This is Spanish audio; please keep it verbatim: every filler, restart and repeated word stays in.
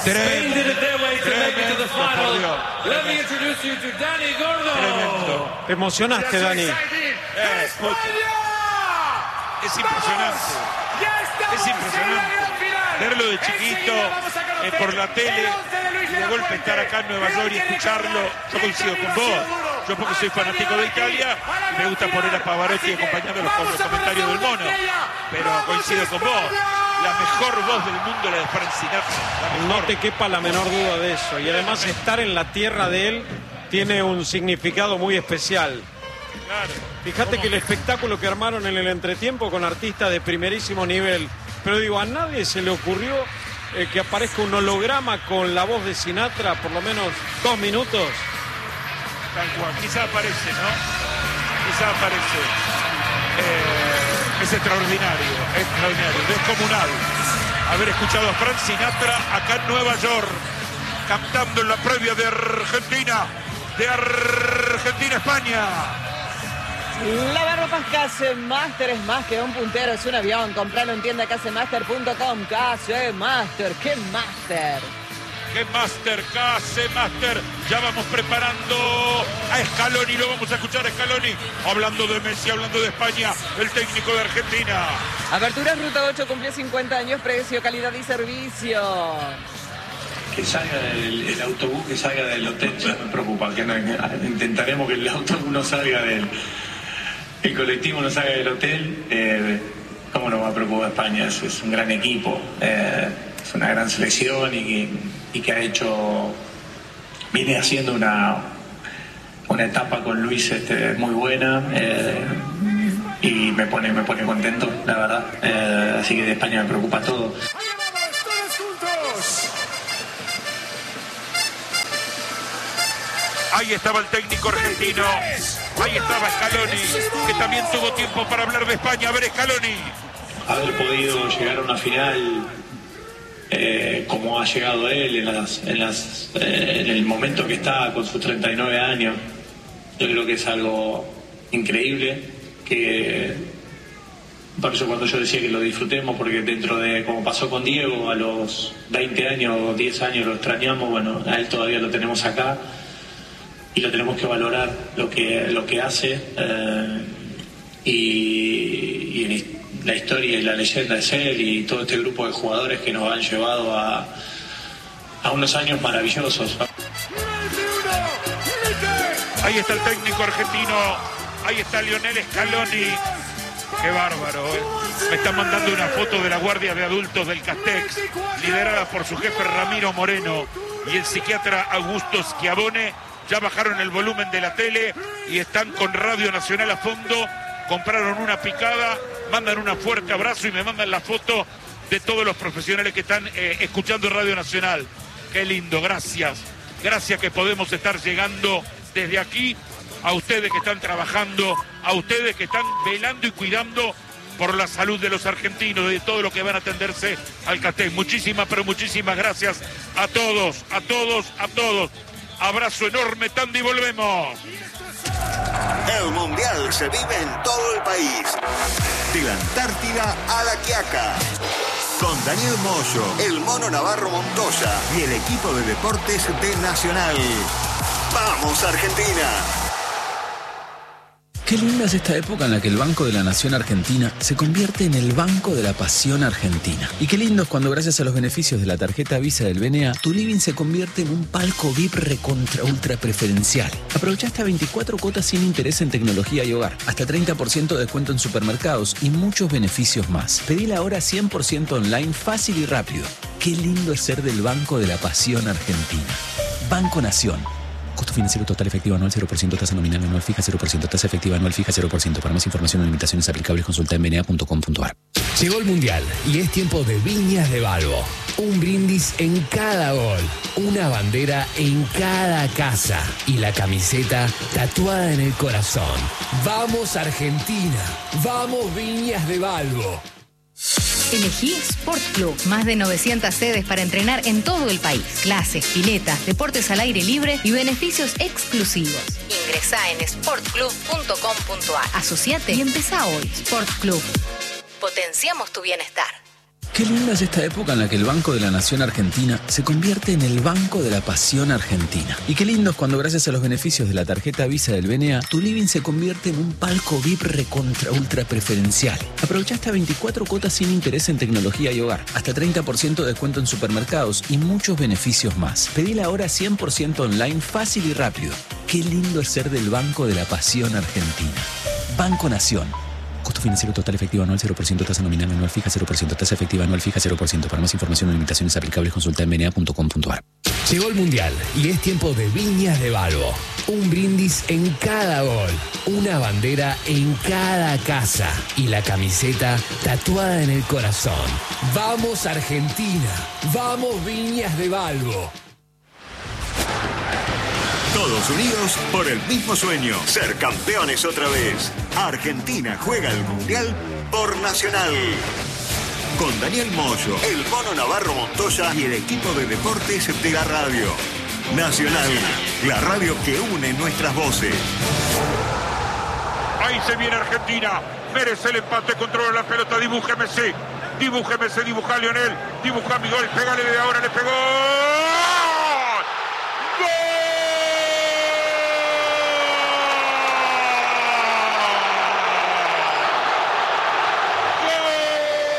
Spain did it their way to make it to the Tremendo, final. por Dios. Let me introduce you to Dani Gordo. Tremendo. Te emocionaste, Dani. Eh, es impresionante. Es impresionante. Verlo de chiquito, eh, por la tele, y de golpe estar acá en Nueva York y escucharlo. Yo coincido con vos. Yo porque soy fanático de Italia, me gusta poner a Pavarotti acompañándolos con los comentarios del mono. Pero coincido con vos. La mejor voz del mundo, la de Frank Sinatra. No te quepa la menor duda de eso. Y además estar en la tierra de él tiene un significado muy especial. Claro. Fíjate que el espectáculo que armaron en el entretiempo con artistas de primerísimo nivel. Pero digo, a nadie se le ocurrió eh, que aparezca un holograma con la voz de Sinatra por lo menos dos minutos. Tal cual. Quizá aparece, ¿no? Quizá aparece. Eh, es extraordinario, extraordinario, descomunal. Haber escuchado a Frank Sinatra acá en Nueva York, cantando en la previa de Argentina, de Argentina-España. Lavarropas Casemaster es más que un puntero, es un avión. Compralo en tienda casemaster punto com. Casemaster, ¿qué master? ¡Qué master! ¡Casemaster! Ya vamos preparando a Scaloni, lo vamos a escuchar a Scaloni, hablando de Messi, hablando de España, el técnico de Argentina. Aperturas Ruta ocho cumplió cincuenta años, precio, calidad y servicio. Que salga el, el autobús, que salga del hotel, ya me preocupa. Que no, intentaremos que el autobús no salga del... El colectivo no salga del hotel. Eh, ¿Cómo nos va a preocupar España? Es, es un gran equipo, eh, es una gran selección y que, y que ha hecho... Viene haciendo una, una etapa con Luis este, muy buena eh, y me pone, me pone contento, la verdad. Eh, así que de España me preocupa todo. Ahí estaba el técnico argentino, ahí estaba Scaloni, que también tuvo tiempo para hablar de España. A ver, Scaloni. Haber podido llegar a una final eh, como ha llegado él en, las, en, las, eh, en el momento que está con sus treinta y nueve años, yo creo que es algo increíble, que por eso cuando yo decía que lo disfrutemos, porque dentro de, como pasó con Diego, a los veinte años o diez años lo extrañamos, bueno, a él todavía lo tenemos acá y lo tenemos que valorar lo que, lo que hace eh, y, y la historia y la leyenda es él y todo este grupo de jugadores que nos han llevado a, a unos años maravillosos. Ahí está el técnico argentino, ahí está Lionel Scaloni. Qué bárbaro, ¿eh? Me están mandando una foto de la guardia de adultos del Castex, liderada por su jefe Ramiro Moreno y el psiquiatra Augusto Schiavone. Ya bajaron el volumen de la tele y están con Radio Nacional a fondo. Compraron una picada, mandan un fuerte abrazo y me mandan la foto de todos los profesionales que están eh, escuchando Radio Nacional. Qué lindo, gracias. Gracias que podemos estar llegando desde aquí a ustedes que están trabajando, a ustedes que están velando y cuidando por la salud de los argentinos, de todo lo que van a atenderse al Castex. Muchísimas, pero muchísimas gracias a todos, a todos, a todos. Abrazo enorme, Tandy, volvemos. El Mundial se vive en todo el país. De la Antártida a La Quiaca. Con Daniel Moyo, el Mono Navarro Montoya y el equipo de deportes de Nacional. ¡Vamos, Argentina! Qué linda es esta época en la que el Banco de la Nación Argentina se convierte en el Banco de la Pasión Argentina. Y qué lindo es cuando gracias a los beneficios de la tarjeta Visa del B N A, tu living se convierte en un palco V I P recontra ultra preferencial. Aprovecha hasta veinticuatro cuotas sin interés en tecnología y hogar, hasta treinta por ciento de descuento en supermercados y muchos beneficios más. Pedila ahora cien por ciento online, fácil y rápido. Qué lindo es ser del Banco de la Pasión Argentina. Banco Nación. Costo financiero total efectivo anual cero por ciento, tasa nominal anual fija cero por ciento, tasa efectiva anual fija cero por ciento. Para más información o limitaciones aplicables consulta en b n a punto com punto a r. Llegó el Mundial y es tiempo de Viñas de Balbo. Un brindis en cada gol, una bandera en cada casa y la camiseta tatuada en el corazón. ¡Vamos Argentina! ¡Vamos Viñas de Balbo! Elegí Sport Club. Más de novecientas sedes para entrenar en todo el país. Clases, piletas, deportes al aire libre y beneficios exclusivos. Ingresá en sport club punto com punto a r. Asociate y empezá hoy. Sport Club. Potenciamos tu bienestar. Qué linda es esta época en la que el Banco de la Nación Argentina se convierte en el Banco de la Pasión Argentina. Y qué lindo es cuando gracias a los beneficios de la tarjeta Visa del B N A, tu living se convierte en un palco V I P recontra ultra preferencial. Aprovecha hasta veinticuatro cuotas sin interés en tecnología y hogar, hasta treinta por ciento de descuento en supermercados y muchos beneficios más. Pedila ahora cien por ciento online, fácil y rápido. Qué lindo es ser del Banco de la Pasión Argentina. Banco Nación. Costo financiero total efectivo anual cero por ciento, tasa nominal anual fija cero por ciento, tasa efectiva anual fija cero por ciento. Para más información o limitaciones aplicables consulta en b n a punto com punto a r. Llegó el Mundial y es tiempo de Viñas de Balbo. Un brindis en cada gol, una bandera en cada casa y la camiseta tatuada en el corazón. ¡Vamos Argentina! ¡Vamos Viñas de Balbo! Todos unidos por el mismo sueño, ser campeones otra vez. Argentina juega el Mundial por Nacional. Con Daniel Moyo, el Mono Navarro Montoya y el equipo de deportes de la radio. Nacional, la radio que une nuestras voces. Ahí se viene Argentina. Merece el empate, controla la pelota, dibuja M C. Dibuja M C, dibuja Lionel. Dibuja mi gol, pégale de ahora, le pegó.